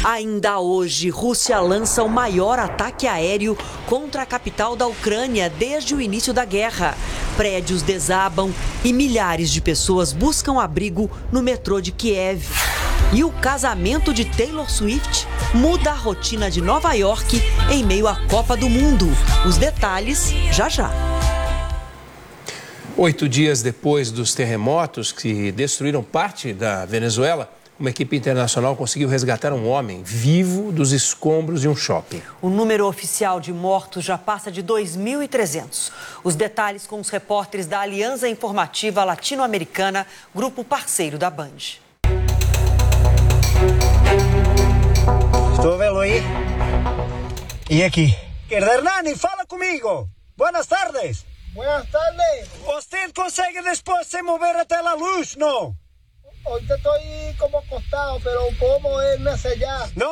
Ainda hoje, Rússia lança o maior ataque aéreo contra a capital da Ucrânia desde o início da guerra. Prédios desabam e milhares de pessoas buscam abrigo no metrô de Kiev. E o casamento de Taylor Swift muda a rotina de Nova York em meio à Copa do Mundo. Os detalhes já já. 8 dias depois dos terremotos que destruíram parte da Venezuela, uma equipe internacional conseguiu resgatar um homem vivo dos escombros de um shopping. O número oficial de mortos já passa de 2.300. Os detalhes com os repórteres da Aliança Informativa Latino-Americana, grupo parceiro da Band. Estou vendo aí? E aqui? Hernani, fala comigo. Buenas tardes. Buenas tardes. Você consegue depois se mover até a luz, não? Ahorita estoy como acostado, pero puedo moverme hacia allá. No.